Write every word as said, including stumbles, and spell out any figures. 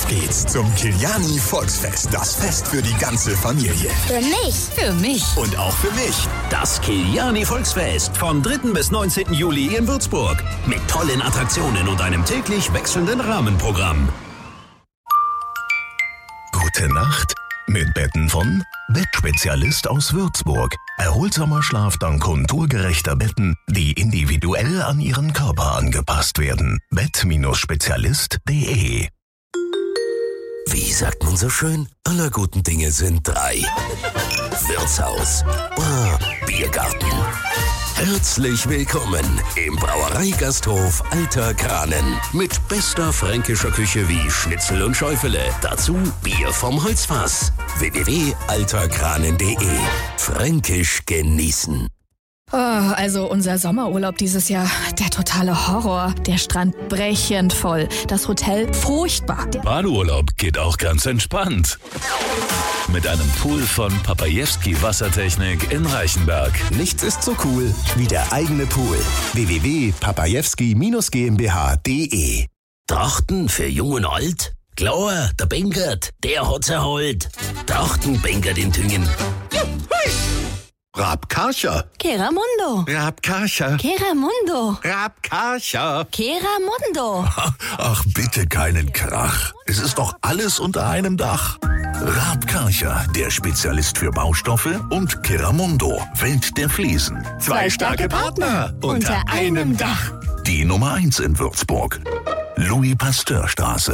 Auf geht's zum Kiliani Volksfest. Das Fest für die ganze Familie. Für mich. Für mich. Und auch für mich. Das Kiliani Volksfest vom dritten bis neunzehnten Juli in Würzburg. Mit tollen Attraktionen und einem täglich wechselnden Rahmenprogramm. Gute Nacht mit Betten von Bettspezialist aus Würzburg. Erholsamer Schlaf dank konturgerechter Betten, die individuell an Ihren Körper angepasst werden. bett Spezialist punkt de. Wie sagt man so schön? Aller guten Dinge sind drei. Wirtshaus, Bar, Biergarten. Herzlich willkommen im Brauereigasthof Alter Kranen. Mit bester fränkischer Küche wie Schnitzel und Schäufele. Dazu Bier vom Holzfass. w w w punkt alterkranen punkt de. Fränkisch genießen. Oh, also unser Sommerurlaub dieses Jahr, der totale Horror. Der Strand brechend voll, das Hotel furchtbar. Badeurlaub geht auch ganz entspannt. Mit einem Pool von Papajewski Wassertechnik in Reichenberg. Nichts ist so cool wie der eigene Pool. w w w punkt papajewski gmbh punkt de. Trachten für Jung und Alt? Klar, der Benkert, der hat's erholt. Trachten Benkert in Tüngen. Rabkarcher. Keramundo. Rabkarcher. Keramundo. Rabkarcher. Keramundo. Ach, bitte keinen Krach. Es ist doch alles unter einem Dach. Raab Karcher, der Spezialist für Baustoffe, und Keramundo, Welt der Fliesen. Zwei starke Partner unter einem Dach. Die Nummer eins in Würzburg. Louis-Pasteur-Straße.